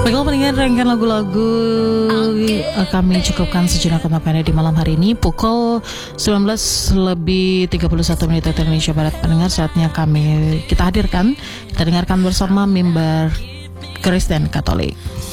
Baiklah pendengar, rangkaian lagu-lagu kami cukupkan sejenak untuk Anda di malam hari ini. Pukul 19:31 waktu Indonesia Barat. Pendengar, saatnya kita hadirkan, kita dengarkan bersama mimbar Kristen Katolik.